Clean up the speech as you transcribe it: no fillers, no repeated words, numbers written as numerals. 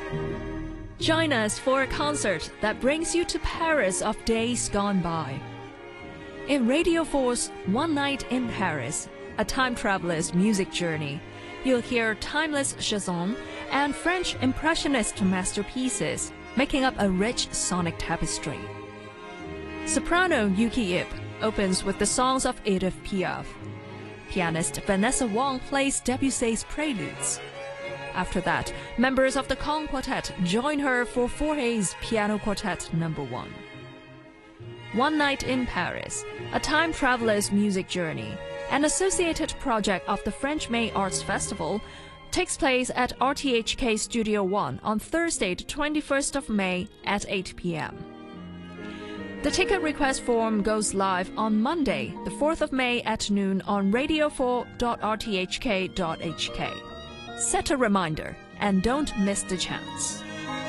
Join us for a concert that brings you to Paris of days gone by. In Radio 4's One Night in Paris, a time traveler's music journey, you'll hear timeless chansons and French impressionist masterpieces making up a rich sonic tapestry. Soprano Yuki Ip opens with the songs of Edith Piaf. Pianist Vanessa Wang plays Debussy's Preludes. After that, members of the Kong Quartet join her for Fauré's Piano Quartet No. 1. One Night in Paris, a time traveler's music journey, an associated project of the French May Arts Festival, takes place at RTHK Studio 1 on Thursday, the 21st of May at 8 p.m. The ticket request form goes live on Monday, the 4th of May at noon on radio4.rthk.hk. Set a reminder and don't miss the chance.